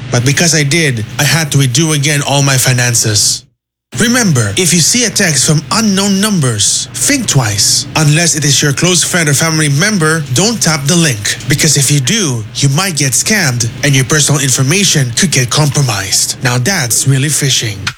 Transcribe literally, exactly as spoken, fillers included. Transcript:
But because I did, I had to redo again all my finances. Remember, if you see a text from unknown numbers, think twice. Unless it is your close friend or family member, don't tap the link. Because if you do, you might get scammed and your personal information could get compromised. Now that's really phishing.